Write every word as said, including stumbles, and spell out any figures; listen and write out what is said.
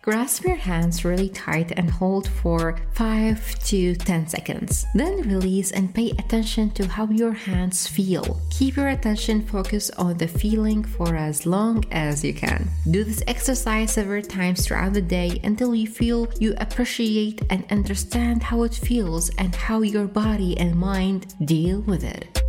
Grasp your hands really tight and hold for five to ten seconds. Then release and pay attention to how your hands feel. Keep your attention focused on the feeling for as long as you can. Do this exercise several times throughout the day until you feel you appreciate and understand how it feels and how your body and mind deal with it.